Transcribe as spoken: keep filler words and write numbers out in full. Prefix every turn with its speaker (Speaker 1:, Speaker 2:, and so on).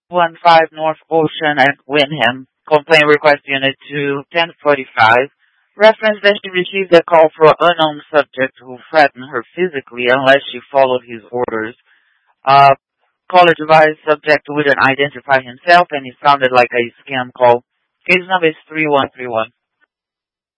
Speaker 1: one five North Ocean at Wyndham. Complaint request unit to ten forty-five. Reference that she received a call from an unknown subject who threatened her physically unless she followed his orders. Uh, caller advised subject wouldn't identify himself and it sounded like a scam call. Case number is three one three one.